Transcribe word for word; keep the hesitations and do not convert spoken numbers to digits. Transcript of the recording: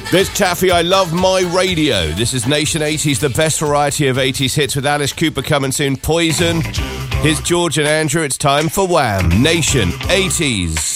There's Taffy, I Love My Radio. This is Nation eighties, the best variety of eighties hits with Alice Cooper coming soon. Poison. Here's George and Andrew. It's time for Wham! Nation eighties.